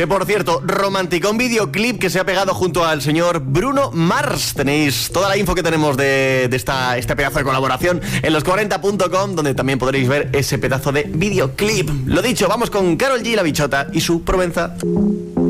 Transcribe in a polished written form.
Que por cierto, romanticón videoclip que se ha pegado junto al señor Bruno Mars. Tenéis toda la info que tenemos de este pedazo de colaboración en los40.com, donde también podréis ver ese pedazo de videoclip. Lo dicho, vamos con Karol G, La Bichota y su Provenza.